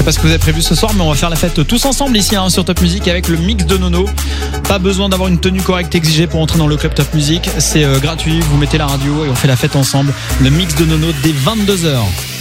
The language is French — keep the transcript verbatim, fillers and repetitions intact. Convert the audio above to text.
pas ce que vous avez prévu ce soir, mais on va faire la fête tous ensemble ici hein, sur Top Music avec le mix de Nono. Pas besoin d'avoir une tenue correcte exigée pour entrer dans le club Top Music. C'est euh, gratuit, vous mettez la radio et on fait la fête ensemble. Le mix de Nono dès vingt-deux heures.